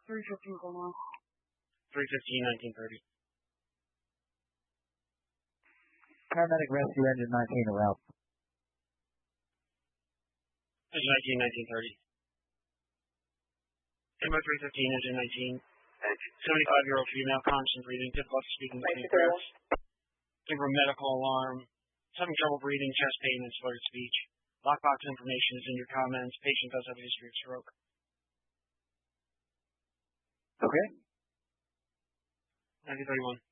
315 going on. 315-1930. Paramedic rescue engine 19 around. Engine 19, 1930. Amber 315, engine 19. 75-year-old female, constant breathing, difficulty speaking between breaths. Give her medical alarm. Having trouble breathing, chest pain, and slurred speech. Lockbox information is in your comments. Patient does have a history of stroke. Okay. 1931.